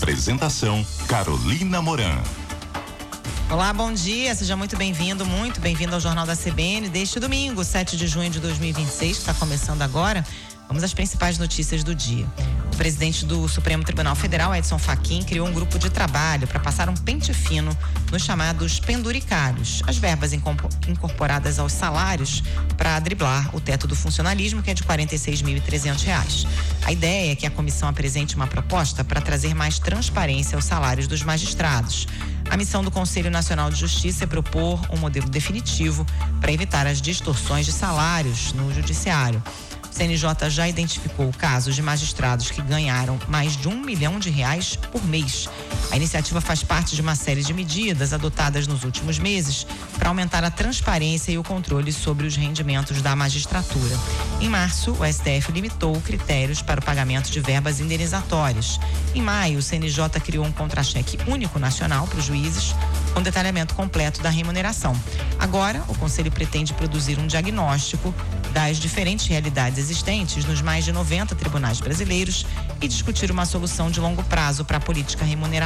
Apresentação: Carolina Moran. Olá, bom dia, seja muito bem-vindo ao Jornal da CBN deste domingo, 7 de junho de 2026, que está começando agora. Vamos às principais notícias do dia. O presidente do Supremo Tribunal Federal, Edson Fachin, criou um grupo de trabalho para passar um pente fino nos chamados penduricários, as verbas incorporadas aos salários para driblar o teto do funcionalismo, que é de R$ 46.300. A ideia é que a comissão apresente uma proposta para trazer mais transparência aos salários dos magistrados. A missão do Conselho Nacional de Justiça é propor um modelo definitivo para evitar as distorções de salários no judiciário. O CNJ já identificou casos de magistrados que ganharam mais de R$ 1 milhão por mês. A iniciativa faz parte de uma série de medidas adotadas nos últimos meses para aumentar a transparência e o controle sobre os rendimentos da magistratura. Em março, o STF limitou critérios para o pagamento de verbas indenizatórias. Em maio, o CNJ criou um contra-cheque único nacional para os juízes, com detalhamento completo da remuneração. Agora, o Conselho pretende produzir um diagnóstico das diferentes realidades existentes nos mais de 90 tribunais brasileiros e discutir uma solução de longo prazo para a política remuneratória